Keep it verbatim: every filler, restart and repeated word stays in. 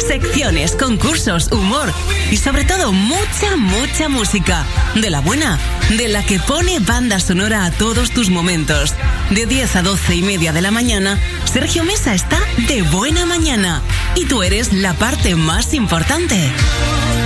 secciones, concursos, humor y sobre todo mucha, mucha música. De la buena, de la que pone banda sonora a todos tus momentos. De diez a doce y media de la mañana, Sergio Mesa está de buena mañana. Y tú eres la parte más importante.